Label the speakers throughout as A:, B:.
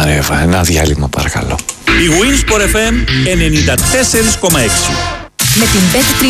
A: Άρε Εύα, ένα διάλειμμα παρακαλώ.
B: Η Winsport FM 94,6.
C: Με την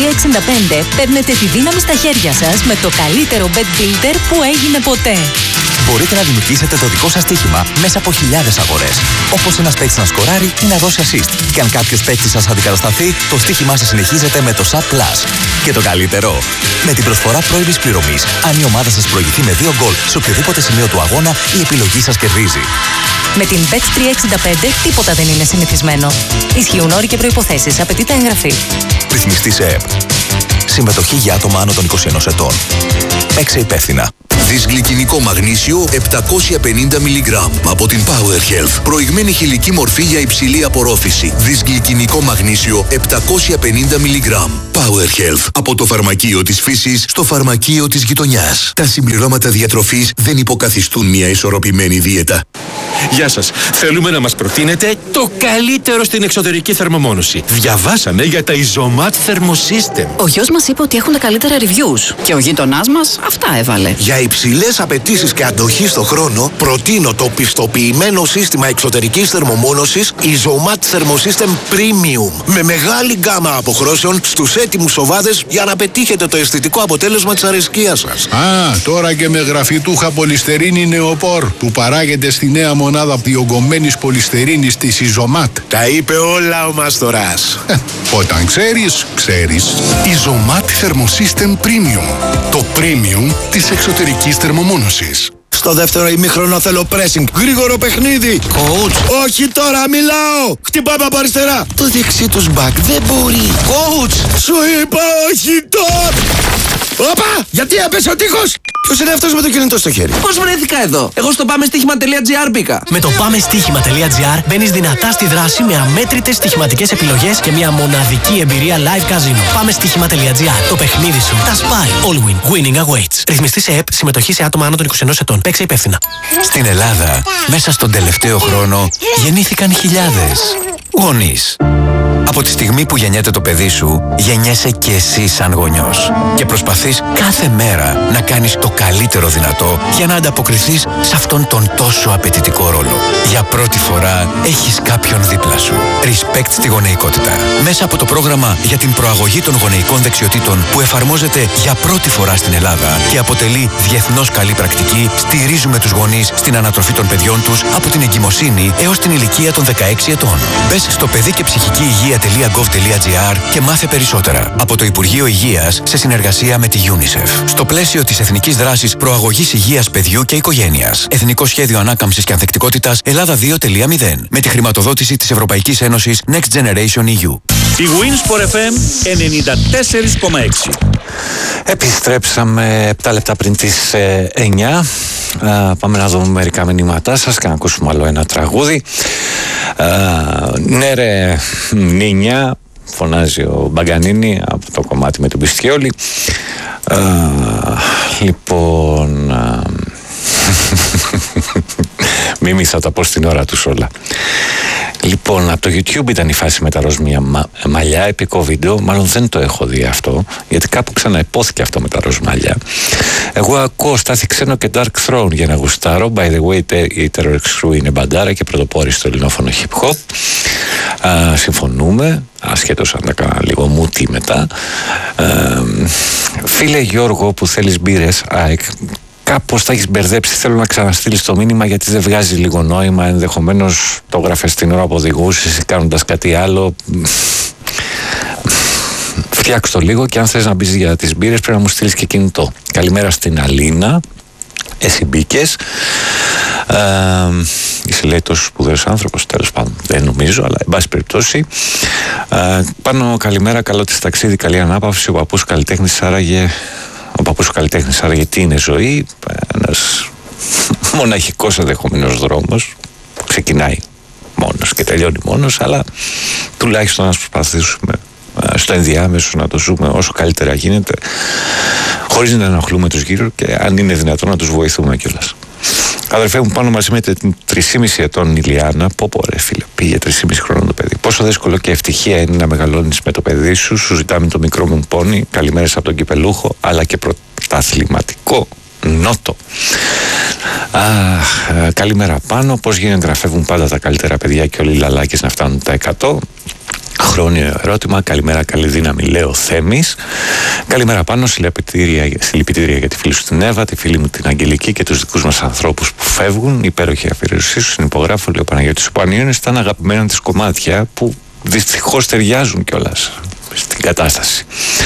C: Bet365 παίρνετε τη δύναμη στα χέρια σας με το καλύτερο bet builder που έγινε ποτέ.
D: Μπορείτε να δημιουργήσετε το δικό σας στοίχημα μέσα από χιλιάδες αγορές. Όπως ένας παίκτης να σκοράρει ή να δώσει assist. Και αν κάποιος παίκτης σας αντικατασταθεί, το στοίχημά σας συνεχίζεται με το SAP Plus. Και το καλύτερο, με την προσφορά πρώιμης πληρωμής, αν η ομάδα σας προηγηθεί με 2 γκολ σε οποιοδήποτε σημείο του αγώνα, η επιλογή σας κερδίζει.
C: Με την Bet365 τίποτα δεν είναι συνηθισμένο. Ισχύουν όροι και προϋποθέσεις. Απαιτείται εγγραφή.
D: Ρυθμιστή σε ΕΠ. Συμμετοχή για άτομα άνω των 21 ετών. Παίξε υπεύθυνα.
E: Δυσγλυκινικό μαγνήσιο 750 mg από την Power Health. Προηγμένη χηλική μορφή για υψηλή απορρόφηση. Δυσγλυκινικό μαγνήσιο 750 mg. Power Health. Από το φαρμακείο της φύσης στο φαρμακείο της γειτονιάς. Τα συμπληρώματα διατροφής δεν υποκαθιστούν μια ισορροπημένη δίαιτα.
F: Γεια σας. Θέλουμε να μας προτείνετε το καλύτερο στην εξωτερική θερμομόνωση. Διαβάσαμε για τα Isomat Thermosystem.
G: Ο γιος μας είπε ότι έχουν τα καλύτερα reviews και ο γείτονάς μας αυτά έβαλε.
H: Για υψηλές απαιτήσεις και αντοχή στο χρόνο, προτείνω το πιστοποιημένο σύστημα εξωτερικής θερμομόνωσης Isomat Thermosystem Premium. Με μεγάλη γκάμα αποχρώσεων στους έτοιμους σοβάδες για να πετύχετε το αισθητικό αποτέλεσμα της αρεσκίας σας.
I: Τώρα και με γραφιτούχα πολυστερίνη νεοπόρ που παράγεται στη νέα μονάδα διογκωμένης πολυστερίνης της Isomat.
H: Τα είπε όλα ο Μαστοράς.
I: Όταν ξέρεις, ξέρεις.
J: Isomat Thermosystem Premium. Το premium της εξωτερικής θερμομόνωσης.
H: Στο δεύτερο ημίχρονο θέλω pressing. Γρήγορο παιχνίδι. Coach. Όχι τώρα, μιλάω. Χτυπάμε από αριστερά. Το δεξί τους μπακ δεν μπορεί. Coach. Σου είπα όχι τώρα. Όπα! Γιατί έπεσε ο τείχος! Ποιος είναι αυτός με το κινητό στο χέρι?
K: Πώς βρέθηκα εδώ? Εγώ στο πάμεστοίχημα.gr μπήκα.
L: Με το πάμεστοίχημα.gr μπαίνεις δυνατά στη δράση με αμέτρητες στοιχηματικές επιλογές και μια μοναδική εμπειρία live casino. Πάμεστοίχημα.gr. Το παιχνίδι σου τα σπάει. All win. Winning awaits. Ρυθμιστή σε ΕΠ. Συμμετοχή σε άτομα άνω των 21 ετών. Παίξε υπεύθυνα.
D: Στην Ελλάδα, μέσα στον τελευταίο χρόνο, γεννήθηκαν χιλιάδες γονείς. Από τη στιγμή που γεννιέται το παιδί σου, γεννιέσαι και εσύ σαν γονιός. Και προσπαθείς κάθε μέρα να κάνεις το καλύτερο δυνατό για να ανταποκριθείς σε αυτόν τον τόσο απαιτητικό ρόλο. Για πρώτη φορά έχεις κάποιον δίπλα σου. Respect στη γονεϊκότητα. Μέσα από το πρόγραμμα για την προαγωγή των γονεϊκών δεξιοτήτων που εφαρμόζεται για πρώτη φορά στην Ελλάδα και αποτελεί διεθνώς καλή πρακτική, στηρίζουμε τους γονείς στην ανατροφή των παιδιών τους από την εγκυμοσύνη έως την ηλικία των 16 ετών. Μπες στο παιδί και ψυχική υγεία.gov.gr και μάθε περισσότερα. Από το Υπουργείο Υγείας σε συνεργασία με τη UNICEF. Στο πλαίσιο της Εθνικής Δράσης Προαγωγής Υγείας Παιδιού και Οικογένειας. Εθνικό Σχέδιο Ανάκαμψης και Ανθεκτικότητας Ελλάδα 2.0. Με τη χρηματοδότηση της Ευρωπαϊκής Ένωσης Next Generation EU.
B: Η Winsport FM 94,6.
A: Επιστρέψαμε 7 λεπτά πριν τις 9. Πάμε να δούμε μερικά μηνύματά σας και να ακούσουμε άλλο ένα τραγούδι. Ναι ρε Νίνια, φωνάζει ο Μπαγκανίνη από το κομμάτι με τον Πιστιόλη. Λοιπόν, μη θα τα πω στην ώρα τους όλα. Λοιπόν, από το YouTube ήταν η φάση με τα ροζ μαλλιά, επικό βίντεο. Μάλλον δεν το έχω δει αυτό, γιατί κάπου ξαναεπόθηκε αυτό με τα ροζ μαλλιά. Εγώ ακούω Στάθη Ξένο και Dark Throne για να γουστάρω. By the way, η Terror Crew είναι μπαντάρα και πρωτοπόρη στο ελληνόφωνο hip hop. Συμφωνούμε, ασχέτως αν τα κάνα λίγο μούτι μετά. Φίλε Γιώργο που θέλεις μπύρες, κάπως θα έχεις μπερδέψει. Θέλω να ξαναστείλεις το μήνυμα γιατί δεν βγάζει λίγο νόημα. Ενδεχομένως το γράφες την ώρα που οδηγούσες ή κάνοντας κάτι άλλο. Φτιάξ' το λίγο και αν θες να μπεις για τις μπύρες πρέπει να μου στείλεις και κινητό. Καλημέρα στην Αλίνα. Εσύ μπήκες. Είσαι λέει τόσο σπουδαίος άνθρωπος, τέλος πάντων. Δεν νομίζω, αλλά εν πάση περιπτώσει. Πάνω καλημέρα, καλό της ταξίδι, καλή ανάπαυση. Ο παππούς καλλιτέχνης άραγε. Ο παππούς καλλιτέχνης άραγε τι είναι ζωή? Ένας μοναχικός ενδεχομένως δρόμος. Ξεκινάει μόνος και τελειώνει μόνος, αλλά τουλάχιστον να προσπαθήσουμε στο ενδιάμεσο να το ζούμε όσο καλύτερα γίνεται, χωρίς να ενοχλούμε τους γύρω και αν είναι δυνατόν να τους βοηθούμε κιόλας. Αδερφέ μου, πάνω μαζί με την 3,5 ετών Ηλιάνα, πω ρε φίλε, πήγε 3,5 χρόνων το παιδί. Πόσο δύσκολο και ευτυχία είναι να μεγαλώνεις με το παιδί σου. Σου ζητάμε το μικρό μου πόνι, καλημέρες από τον Κυπελούχο, αλλά και πρωταθληματικό Νότο. Καλημέρα πάνω. Πώς εγγραφεύουν πάντα τα καλύτερα παιδιά και όλοι οι λαλάκες να φτάνουν τα 100? Χρόνιο ερώτημα. Καλημέρα, καλή δύναμη, λέω Θέμης. Καλημέρα πάνω, συλληπιτήρια για τη φίλη σου την Εύα, τη φίλη μου την Αγγελική και τους δικούς μας ανθρώπους που φεύγουν. Υπέροχη αφιέρωσή σου, συνυπογράφω, λέει ο Παναγιώτης. Ο Πανιώνης ήταν αγαπημένα της κομμάτια που δυστυχώς ταιριάζουν κιόλας στην κατάσταση.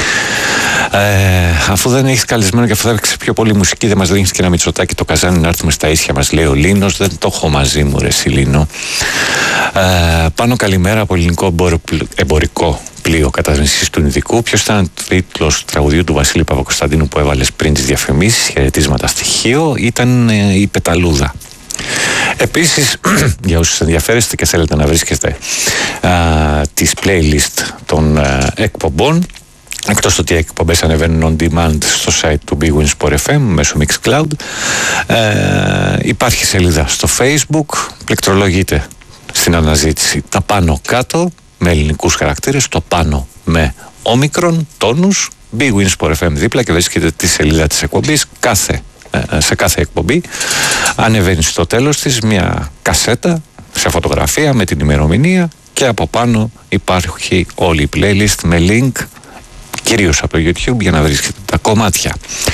A: Αφού δεν έχεις καλεσμένο και αφού θα έπαιξε πιο πολύ μουσική, δεν μας δίνεις και ένα Μητσοτάκι το καζάνι να έρθουμε στα ίσια μας, λέει ο Λίνος. Δεν το έχω μαζί μου, ρε Σιλίνο. Πάνω καλημέρα από ελληνικό εμπορικό πλοίο καταδυνσής του Ινδικού. Ποιος ήταν ο τίτλος του τραγουδιού του Βασίλη Παπακοσταντίνου που έβαλες πριν τις διαφημίσεις? Χαιρετίσματα στοιχείο. Ήταν η Πεταλούδα. Επίσης, για όσους ενδιαφέρεστε και θέλετε να βρίσκετε τις playlist των εκπομπών, εκτός ότι οι εκπομπές ανεβαίνουν on demand στο site του Big Win Sport FM μέσω Mixcloud, υπάρχει σελίδα στο Facebook, πληκτρολογείτε στην αναζήτηση τα πάνω κάτω με ελληνικούς χαρακτήρες, το πάνω με όμικρον, τόνους, Big Win Sport FM δίπλα και βρίσκετε τη σελίδα της εκπομπής. Σε κάθε εκπομπή ανεβαίνει στο τέλος της μια κασέτα σε φωτογραφία με την ημερομηνία και από πάνω υπάρχει όλη η playlist με link κυρίως από το YouTube για να βρίσκετε τα κομμάτια.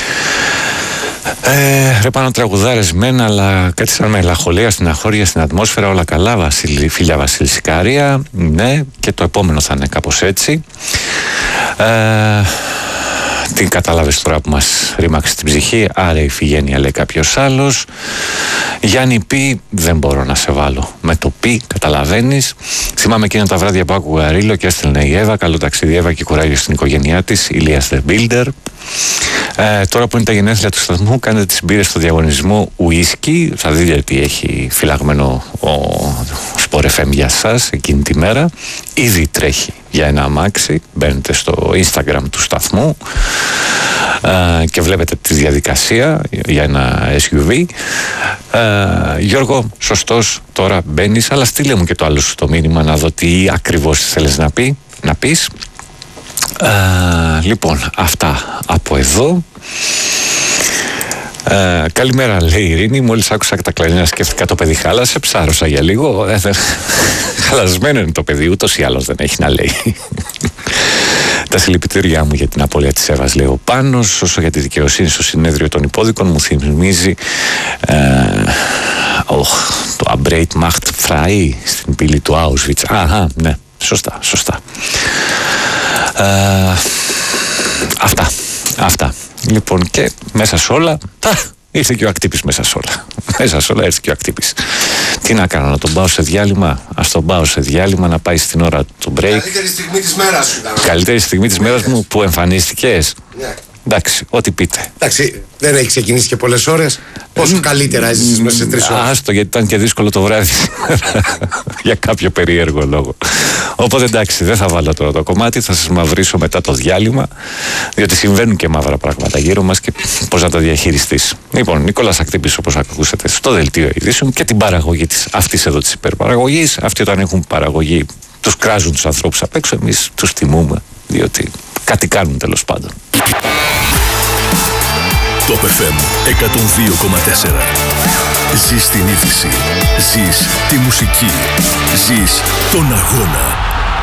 A: Ρε πάνω τραγουδάρες μένα, αλλά κάτι σαν μελαγχολία στην αχώρια, στην ατμόσφαιρα, όλα καλά, φίλια Βασίλη Σικάρια. Ναι, και το επόμενο θα είναι κάπως έτσι. Την κατάλαβες τώρα που μας ρήμαξε την ψυχή? Άρα η Φιγένεια, λέει κάποιος άλλος. Γιάννη Πι, δεν μπορώ να σε βάλω με το Πι, καταλαβαίνεις. Θυμάμαι εκείνα τα βράδια που άκουγα Ρίλο και έστελνε η Εύα. Καλό ταξίδι Εύα και κουράγιο στην οικογένειά της. Ηλίας The Builder. Τώρα που είναι τα γενέθλια του σταθμού, κάνετε τις μπύρες στο διαγωνισμό ουίσκι. Θα δείτε τι έχει φυλαγμένο ο Sport FM για σας εκείνη τη μέρα. Ήδη τρέχει για ένα αμάξι. Μπαίνετε στο Instagram του σταθμού και βλέπετε τη διαδικασία για ένα SUV. Γιώργο, σωστός, τώρα μπαίνεις, αλλά στείλε μου και το άλλο σου το μήνυμα να δω τι ακριβώς θέλεις να πεις. Λοιπόν, αυτά από εδώ. Καλημέρα, λέει η Ειρήνη. Μόλις άκουσα τα κλαρινά σκέφτηκα το παιδί χάλασε. Ψάρωσα για λίγο. Χαλασμένο είναι το παιδί, ούτως ή άλλως δεν έχει να λέει. Τα συλληπιτήριά μου για την απώλεια της Εύας, λέει ο Πάνος. Όσο για τη δικαιοσύνη στο συνέδριο των υπόδικων, μου θυμίζει το Αμπρέιτ Μαχτ Φραή στην πύλη του Auschwitz. Αχα, ναι, σωστά. Αυτά. Λοιπόν, και μέσα σε όλα ήρθε και ο Ακτύπης μέσα σε όλα. Μέσα σε όλα ήρθε και ο Ακτύπης. Τι να κάνω, να τον πάω σε διάλειμμα? Ας τον πάω σε διάλειμμα, να πάει στην ώρα του break.
H: Καλύτερη στιγμή της μέρας σου ήταν.
A: Καλύτερη στιγμή της μέρας μου που εμφανίστηκες. Ναι. Εντάξει, ό,τι πείτε.
H: Εντάξει, δεν έχει ξεκινήσει και πολλές ώρες. Πόσο καλύτερα έζησες μέσα σε 3 ώρες?
A: Άστο, γιατί ήταν και δύσκολο το βράδυ για κάποιο περίεργο λόγο. Οπότε εντάξει, δεν θα βάλω τώρα το κομμάτι, θα σας μαυρίσω μετά το διάλειμμα, διότι συμβαίνουν και μαύρα πράγματα γύρω μας και πώς να τα διαχειριστείς. Λοιπόν, Νικόλας Ακτύπης, όπως ακούσατε στο δελτίο ειδήσεων, και την παραγωγή της αυτής εδώ της υπερπαραγωγής. Αυτοί όταν έχουν παραγωγή τους κράζουν τους ανθρώπους απ' έξω, εμείς τους τιμούμε, διότι κάτι κάνουν τέλος πάντων.
M: Top FM 102,4. Ζεις την είδηση. Ζεις τη μουσική. Ζεις τον αγώνα.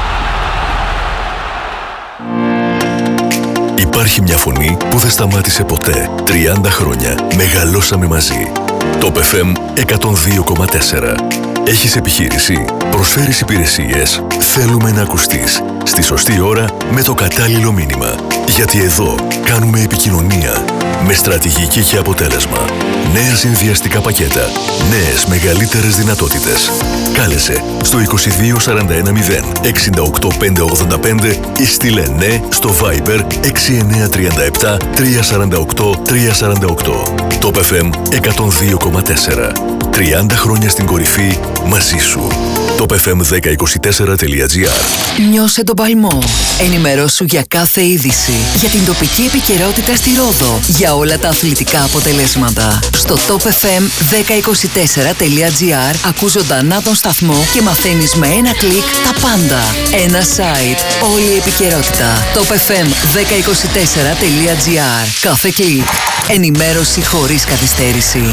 M: Υπάρχει μια φωνή που δεν σταμάτησε ποτέ. 30 χρόνια μεγαλώσαμε μαζί. Top FM 102,4. Έχεις επιχείρηση, προσφέρεις υπηρεσίες, θέλουμε να ακουστείς στη σωστή ώρα με το κατάλληλο μήνυμα. Γιατί εδώ κάνουμε επικοινωνία με στρατηγική και αποτέλεσμα. Νέα συνδυαστικά πακέτα, νέες μεγαλύτερες δυνατότητες. Κάλεσε στο 2241 068 585 ή στείλε ναι στο Viber 6937 348 348. Top FM 102,4. 30 χρόνια στην κορυφή μαζί σου. topfm1024.gr.
N: Νιώσε τον παλμό. Ενημερώσου για κάθε είδηση. Για την τοπική επικαιρότητα στη Ρόδο. Για όλα τα αθλητικά αποτελέσματα. Στο topfm1024.gr ακούς ζωντανά τον σταθμό και μαθαίνεις με ένα κλικ τα πάντα. Ένα site. Όλη η επικαιρότητα. topfm1024.gr. Κάθε κλικ Ενημέρωση χωρίς καθυστέρηση.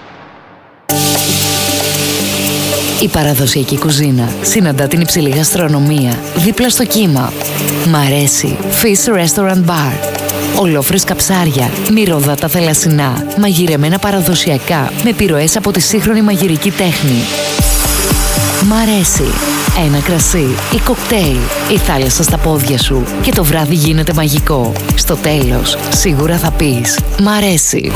N: Η παραδοσιακή κουζίνα συναντά την υψηλή γαστρονομία δίπλα στο κύμα. Μ' αρέσει. Fish Restaurant Bar. Ολόφρεσκα ψάρια, μυρωδάτα θαλασσινά, μαγειρεμένα παραδοσιακά με επιρροές από τη σύγχρονη μαγειρική τέχνη. Μ' αρέσει. Ένα κρασί ή κοκτέιλ, η θάλασσα στα πόδια σου και το βράδυ γίνεται μαγικό. Στο τέλος, σίγουρα θα πεις «Μ' αρέσει».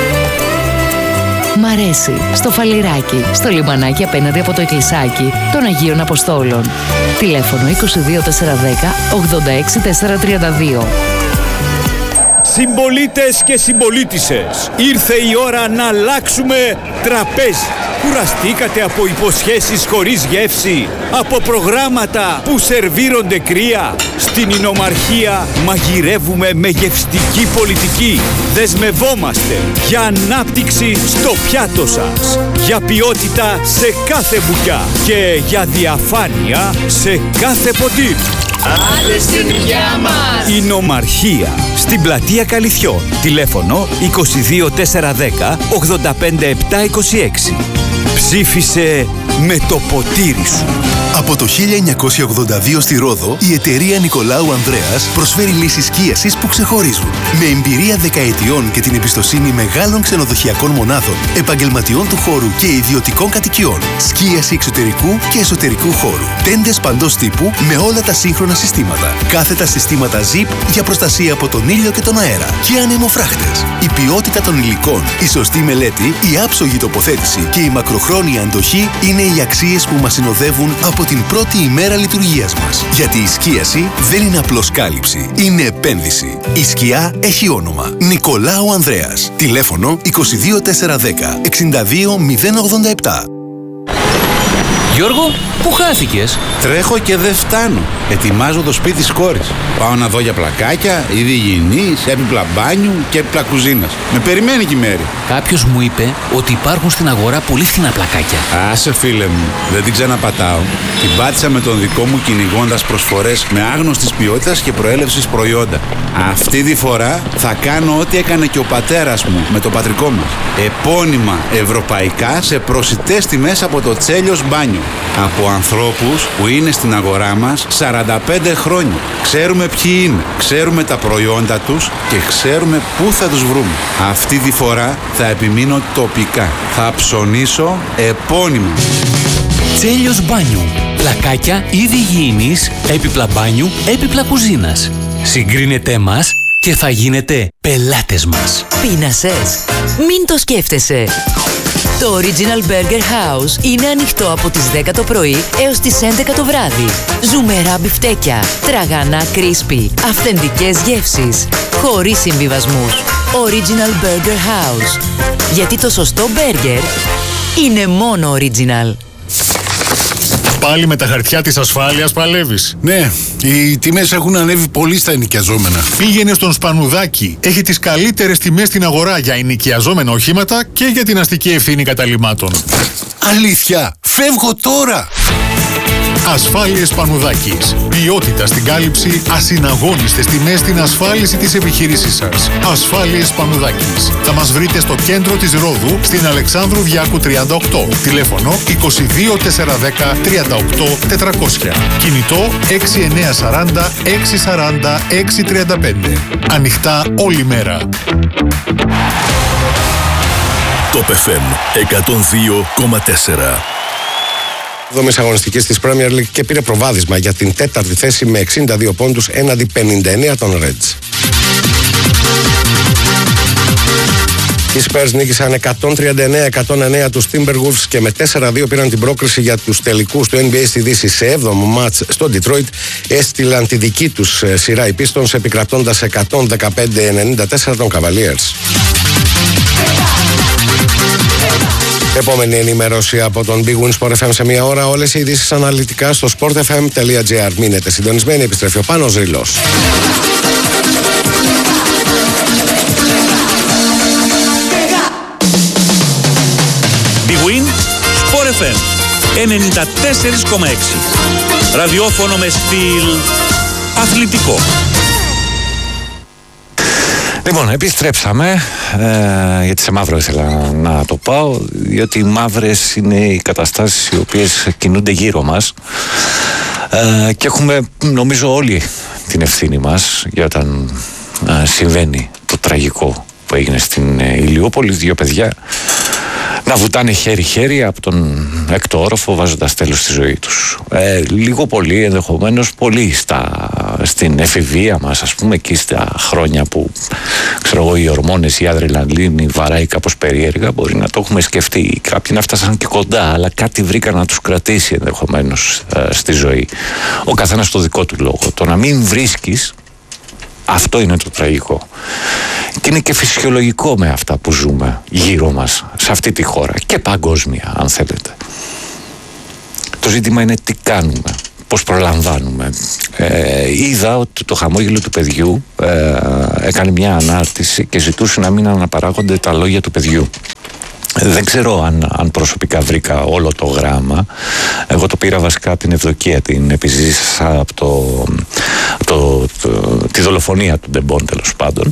N: Μ' αρέσει. Στο Φαλιράκι, στο λιμανάκι απέναντι από το εκκλησάκι των Αγίων Αποστόλων. Τηλέφωνο 22410 86432.
O: Συμπολίτες και συμπολίτισσες, ήρθε η ώρα να αλλάξουμε τραπέζι. Κουραστήκατε από υποσχέσεις χωρίς γεύση, από προγράμματα που σερβίρονται κρύα. Στην Ινομαρχία μαγειρεύουμε με γευστική πολιτική. Δεσμευόμαστε για ανάπτυξη στο πιάτο σας, για ποιότητα σε κάθε μπουκιά και για διαφάνεια σε κάθε ποτήρι.
P: Άντε στην υγειά μας!
O: Ινομαρχία, στην πλατεία Καλυθιών. Τηλέφωνο 22410 85726. Ψήφισε με το ποτήρι σου.
J: Από το 1982 στη Ρόδο, η εταιρεία Νικολάου Ανδρέας προσφέρει λύσεις σκίασης που ξεχωρίζουν. Με εμπειρία δεκαετιών και την εμπιστοσύνη μεγάλων ξενοδοχειακών μονάδων, επαγγελματιών του χώρου και ιδιωτικών κατοικιών. Σκίαση εξωτερικού και εσωτερικού χώρου. Τέντες παντός τύπου με όλα τα σύγχρονα συστήματα. Κάθετα συστήματα ZIP για προστασία από τον ήλιο και τον αέρα. Και ανεμοφράχτες. Η ποιότητα των υλικών, η σωστή μελέτη, η άψογη τοποθέτηση και η μακροχρόνια αντοχή είναι οι αξίες που μας συνοδεύουν από την πρώτη ημέρα λειτουργίας μας. Γιατί η σκίαση δεν είναι απλώς κάλυψη, είναι επένδυση. Η σκιά έχει όνομα. Νικολάου Ανδρέας. Τηλέφωνο 22410 62087.
Q: Γιώργο, πού χάθηκες?
R: Τρέχω και δεν φτάνω. Ετοιμάζω το σπίτι της κόρης. Πάω να δω για πλακάκια, είδη υγιεινής, έπιπλα μπάνιου και έπιπλα κουζίνας. Με περιμένει και η Μέρη.
Q: Κάποιος μου είπε ότι υπάρχουν στην αγορά πολύ φθηνά πλακάκια.
R: Άσε φίλε μου, δεν την ξαναπατάω. Την πάτησα με τον δικό μου κυνηγώντας προσφορές με άγνωστης ποιότητας και προέλευσης προϊόντα. Αυτή τη φορά θα κάνω ό,τι έκανε και ο πατέρας μου με το πατρικό μας. Επώνυμα ευρωπαϊκά σε προσιτές τιμές από το Τσέλιος Μπάνιο. Από ανθρώπους που είναι στην αγορά μας 45 χρόνια. Ξέρουμε ποιοι είναι, ξέρουμε τα προϊόντα τους και ξέρουμε πού θα τους βρούμε. Αυτή τη φορά θα επιμείνω τοπικά. Θα ψωνίσω επώνυμα.
Q: Τσέλιος Μπάνιου. Πλακάκια είδη υγιεινής, έπιπλα μπάνιου, έπιπλα κουζίνας. Συγκρίνετε μας και θα γίνετε πελάτες μας.
N: Πείνασες? Μην το σκέφτεσαι. Το Original Burger House είναι ανοιχτό από τις 10 το πρωί έως τις 11 το βράδυ. Ζουμερά μπιφτέκια, τραγανά crispy, αυθεντικές γεύσεις, χωρίς συμβιβασμούς. Original Burger House. Γιατί το σωστό μπέργκερ είναι μόνο original.
I: Πάλι με τα χαρτιά της ασφάλειας παλεύεις?
H: Ναι, οι τιμές έχουν ανέβει πολύ στα ενοικιαζόμενα.
I: Πήγαινε στον Σπανουδάκη. Έχει τις καλύτερες τιμές στην αγορά για ενοικιαζόμενα οχήματα και για την αστική ευθύνη καταλυμάτων.
H: Αλήθεια, φεύγω τώρα!
I: Ασφάλειες Σπανουδάκης. Ποιότητα στην κάλυψη, ασυναγώνιστες τιμές στην ασφάλιση της επιχείρησής σας. Ασφάλειες Σπανουδάκης. Θα μας βρείτε στο κέντρο της Ρόδου, στην Αλεξάνδρου Διάκου 38. Τηλέφωνο 22410 38 400. Κινητό 6940 640 635. Ανοιχτά όλη μέρα.
M: Top FM 102,4.
S: 7η αγωνιστική της Premier League και πήρε προβάδισμα για την τέταρτη θέση με 62 πόντους έναντι 59 των Reds. Οι Spurs νίκησαν 139-109 τους Timberwolves και με 4-2 πήραν την πρόκριση για τους τελικούς του NBA στη Δύση. Σε 7ο μάτς στο Detroit έστειλαν τη δική τους σειρά οι Pistons επικρατώντας 115-94 των Cavaliers. Επόμενη ενημέρωση από τον Big Win Sport FM σε μία ώρα. Όλες οι ειδήσεις αναλυτικά στο sportfm.gr. Μείνετε συντονισμένοι, επιστρέφει ο Πάνος Ρήλος.
B: Big Win Sport FM 94,6. Ραδιόφωνο με στυλ αθλητικό.
A: Λοιπόν, επιστρέψαμε, γιατί σε μαύρο ήθελα να το πάω, διότι οι μαύρες είναι οι καταστάσεις οι οποίες κινούνται γύρω μας και έχουμε, νομίζω, όλοι την ευθύνη μας για όταν συμβαίνει το τραγικό που έγινε στην Ηλιούπολη. 2 παιδιά να βουτάνε χέρι-χέρι από τον έκτο όροφο, βάζοντας τέλος στη ζωή τους. Λίγο πολύ, ενδεχομένως πολύ στην εφηβεία μας, ας πούμε, εκεί στα χρόνια που, ξέρω εγώ, οι ορμόνες, η αδρεναλίνη βαράει κάπως περίεργα, μπορεί να το έχουμε σκεφτεί. Κάποιοι να φτάσαν και κοντά, αλλά κάτι βρήκαν να τους κρατήσει ενδεχομένως στη ζωή. Ο καθένας το δικό του λόγο. Το να μην βρίσκεις, αυτό είναι το τραγικό. Και είναι και φυσιολογικό με αυτά που ζούμε γύρω μας, σε αυτή τη χώρα και παγκόσμια, αν θέλετε. Το ζήτημα είναι τι κάνουμε, πώς προλαμβάνουμε. Είδα ότι το χαμόγελο του παιδιού έκανε μια ανάρτηση και ζητούσε να μην αναπαράγονται τα λόγια του παιδιού. Δεν ξέρω αν προσωπικά βρήκα όλο το γράμμα. Εγώ το πήρα βασικά από την Ευδοκία, την επιζήσα από τη δολοφονία του Ντεμπόν, τέλος πάντων,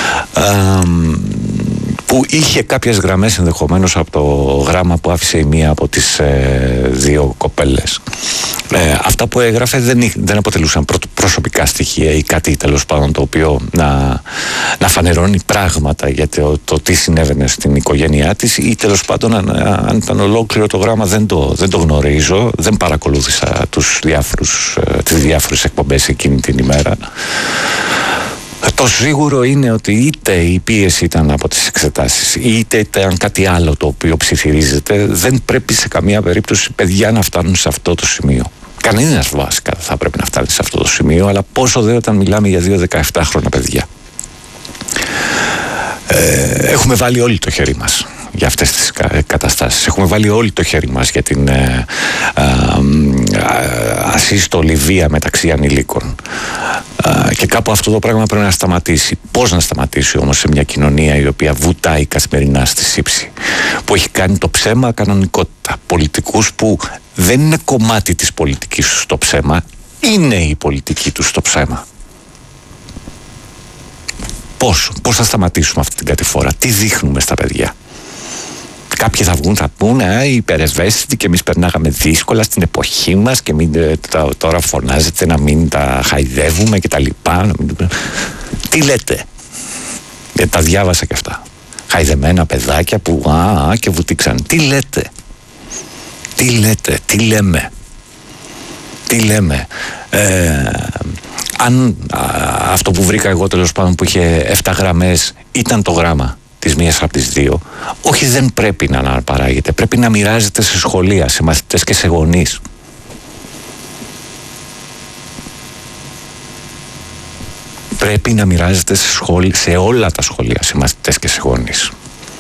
A: που είχε κάποιες γραμμές ενδεχομένως από το γράμμα που άφησε η μία από τις 2 κοπέλες. Αυτά που έγραφε δεν αποτελούσαν προσωπικά στοιχεία ή κάτι, τέλος πάντων, το οποίο να φανερώνει πράγματα για το τι συνέβαινε στην οικογένειά της, ή τέλος πάντων αν ήταν ολόκληρο το γράμμα δεν το γνωρίζω, δεν παρακολούθησα τις διάφορες εκπομπές εκείνη την ημέρα. Το σίγουρο είναι ότι είτε η πίεση ήταν από τις εξετάσεις, είτε ήταν κάτι άλλο το οποίο ψιθυρίζεται, δεν πρέπει σε καμία περίπτωση παιδιά να φτάνουν σε αυτό το σημείο. Κανένας βασικά θα πρέπει να φτάνει σε αυτό το σημείο, αλλά πόσο δε όταν μιλάμε για 2 17χρονα παιδιά. Έχουμε βάλει όλοι το χέρι μας για αυτές τις καταστάσεις. Έχουμε βάλει όλοι το χέρι μας για την ασύστολη βία μεταξύ ανηλίκων. Και κάπου αυτό το πράγμα πρέπει να σταματήσει. Πώς να σταματήσει όμως σε μια κοινωνία η οποία βουτάει καθημερινά στη σύψη, που έχει κάνει το ψέμα κανονικότητα, πολιτικούς που δεν είναι κομμάτι της πολιτικής τους το ψέμα, είναι η πολιτική τους το ψέμα. Πώς θα σταματήσουμε αυτή την κατηφόρα, τι δείχνουμε στα παιδιά? Κάποιοι θα βγουν, θα πούνε υπερευαίσθητοι και εμείς περνάγαμε δύσκολα στην εποχή μας και τώρα φωνάζετε να μην τα χαϊδεύουμε και τα λοιπά. Τι λέτε? Γιατί τα διάβασα και αυτά. Χαϊδεμένα παιδάκια που και βουτήξαν. Τι λέτε? Τι λέμε? Αν αυτό που βρήκα εγώ, τέλος πάντων, που είχε 7 γραμμές ήταν το γράμμα της μίας από τις 2, όχι, δεν πρέπει να αναπαράγεται, πρέπει να μοιράζεται σε σχολεία, σε μαθητές και σε γονείς. Πρέπει να μοιράζεται σε όλα τα σχολεία, σε μαθητές και σε γονείς.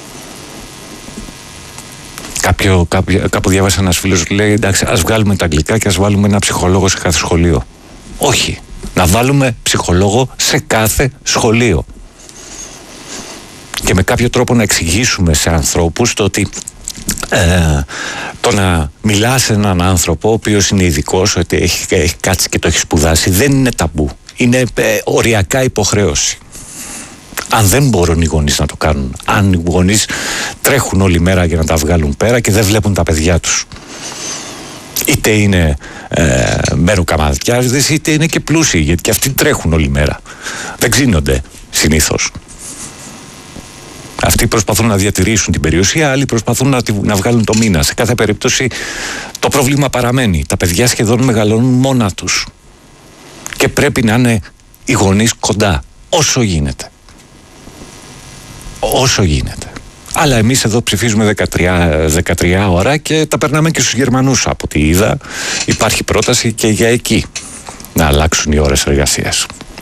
A: Κάπου διάβασα ένας φίλος που λέει, εντάξει, ας βγάλουμε τα αγγλικά και ας βάλουμε ένα ψυχολόγο σε κάθε σχολείο. Όχι, να βάλουμε ψυχολόγο σε κάθε σχολείο. Και με κάποιο τρόπο να εξηγήσουμε σε ανθρώπους το ότι το να μιλάς σε έναν άνθρωπο ο οποίος είναι ειδικός, ότι έχει κάτσει και το έχει σπουδάσει, δεν είναι ταμπού. Είναι οριακά υποχρέωση. Αν δεν μπορούν οι γονείς να το κάνουν, αν οι γονείς τρέχουν όλη μέρα για να τα βγάλουν πέρα και δεν βλέπουν τα παιδιά τους, είτε είναι μεροκαμαδιάριδες είτε είναι και πλούσιοι, γιατί και αυτοί τρέχουν όλη μέρα, δεν ξύνονται συνήθως. Αυτοί προσπαθούν να διατηρήσουν την περιουσία, άλλοι προσπαθούν να βγάλουν το μήνα. Σε κάθε περίπτωση το πρόβλημα παραμένει. Τα παιδιά σχεδόν μεγαλώνουν μόνα τους και πρέπει να είναι οι γονείς κοντά όσο γίνεται. Όσο γίνεται. Αλλά εμείς εδώ ψηφίζουμε 13 ώρα και τα περνάμε και στους Γερμανούς. Από ό,τι είδα υπάρχει πρόταση και για εκεί να αλλάξουν οι ώρες εργασίας.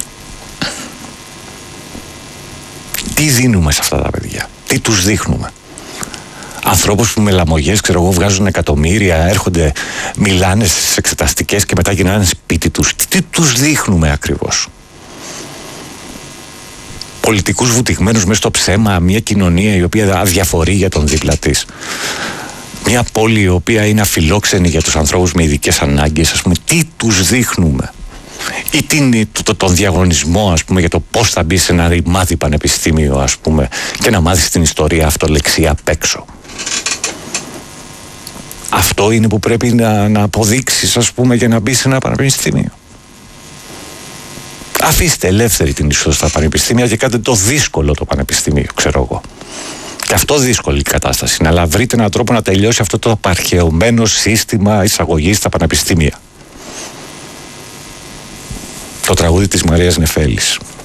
A: Τι δίνουμε σε αυτά τα παιδιά? Τι τους δείχνουμε? Ανθρώπους που με λαμογές, ξέρω εγώ, βγάζουν εκατομμύρια, έρχονται, μιλάνε στις εξεταστικές και μετά γυρνάνε σπίτι τους. Τι τους δείχνουμε ακριβώς? Πολιτικούς βουτυγμένους μέσα στο ψέμα, μια κοινωνία η οποία αδιαφορεί για τον δίπλα της. Μια πόλη η οποία είναι αφιλόξενη για τους ανθρώπους με ειδικές ανάγκες, ας πούμε. Τι τους δείχνουμε? ή τον διαγωνισμό, ας πούμε, για το πώς θα μπει σε ένα ρημάδι πανεπιστήμιο, ας πούμε, και να μάθεις την ιστορία αυτολεξία απ' έξω. Αυτό είναι που πρέπει να αποδείξεις, ας πούμε, για να μπει σε ένα πανεπιστήμιο. Αφήστε ελεύθερη την είσοδο στα πανεπιστήμια και κάντε το δύσκολο το πανεπιστήμιο, ξέρω εγώ. Και αυτό δύσκολη η κατάσταση είναι, αλλά βρείτε έναν τρόπο να τελειώσει αυτό το απαρχαιωμένο σύστημα εισαγωγής στα πανεπιστήμια. Το τραγούδι της Μαρίας Νεφέλης.